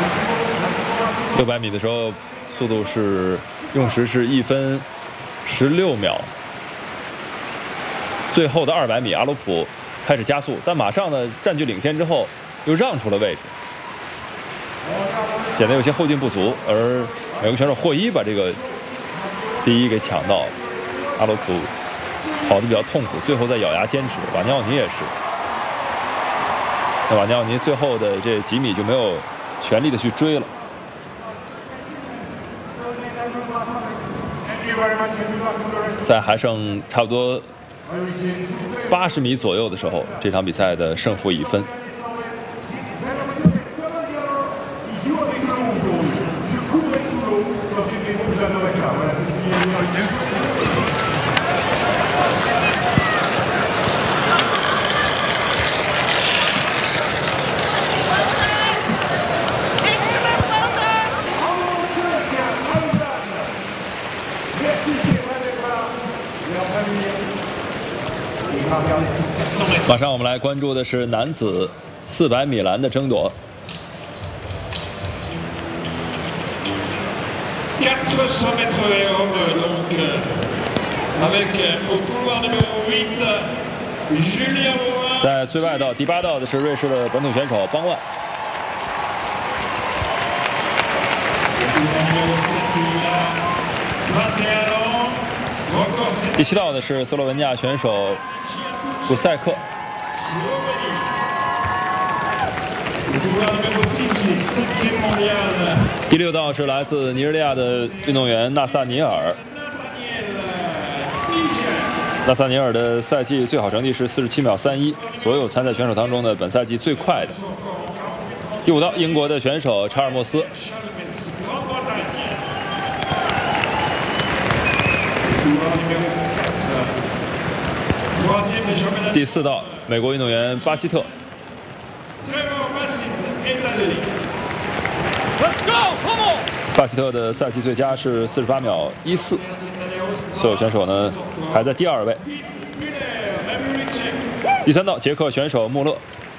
600米的时候，速度是用时是1分16秒。最后的200米，阿鲁普开始加速，但马上呢占据领先之后又让出了位置，显得有些后劲不足。而美国选手霍伊把这个第一给抢到了，阿鲁普跑得比较痛苦，最后在咬牙坚持。瓦尼奥尼也是，那瓦尼奥尼最后的这几米就没有全力的去追了。在还剩差不多80米左右的时候，这场比赛的胜负已分。马上我们来关注的是男子400米栏的争夺。在最外道第8道的是瑞士的本土选手邦万。第7道的是斯洛文尼亚选手古塞克。第6道是来自尼日利亚的运动员纳萨尼尔。纳萨尼尔的赛季最好成绩是47秒31，所有参赛选手当中的本赛季最快的。第5道，英国的选手查尔莫斯。第4道，美国运动员巴希特。巴希特的赛季最佳是48秒14，所有选手呢排在第2位。第3道，捷克选手穆勒。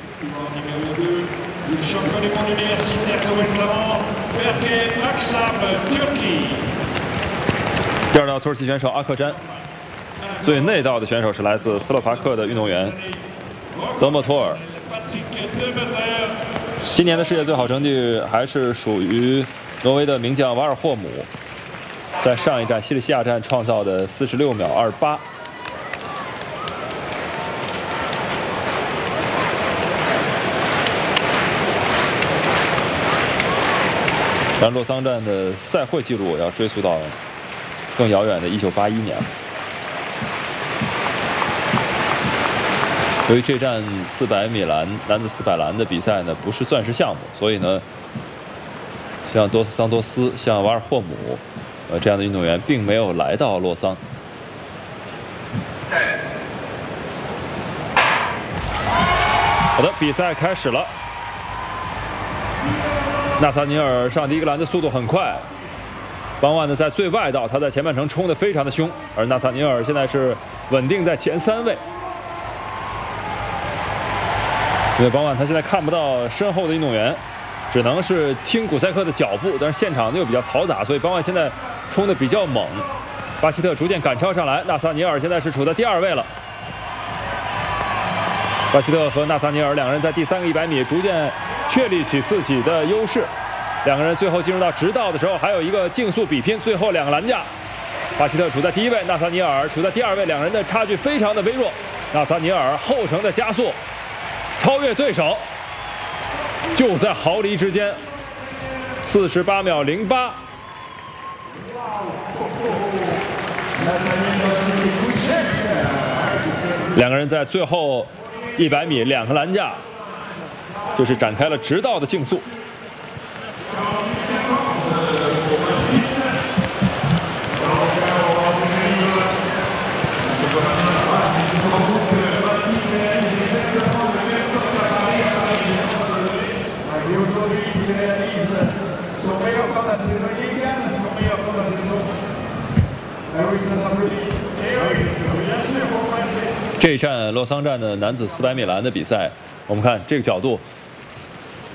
第2道，土耳其选手阿克詹。最内道的选手是来自斯洛伐克的运动员德莫托尔。今年的世界最好成绩还是属于挪威的名将瓦尔霍姆，在上一站西里西亚站创造的46秒28。但洛桑站的赛会纪录要追溯到更遥远的1981年。由于这站400米栏男子400栏的比赛呢不是钻石项目，所以呢，像多斯桑多斯、像瓦尔霍姆，这样的运动员并没有来到洛桑。好的，比赛开始了。纳萨尼尔上第1个栏的速度很快，邦万呢在最外道，他在前半程冲得非常的凶，而纳萨尼尔现在是稳定在前3位。因为邦万他现在看不到身后的运动员，只能是听古塞克的脚步，但是现场又比较嘈杂，所以邦万现在冲得比较猛。巴希特逐渐赶超上来，纳萨尼尔现在是处在第2位了。巴希特和纳萨尼尔两个人在第3个100米逐渐确立起自己的优势，两个人最后进入到直道的时候还有一个竞速比拼，最后2个栏架。巴希特处在第1位，纳萨尼尔处在第2位，两人的差距非常的微弱。纳萨尼尔后程的加速超越对手，就在毫厘之间，48秒08。两个人在最后100米2个栏架，就是展开了直道的竞速。这一站洛桑站的男子400米栏的比赛，我们看这个角度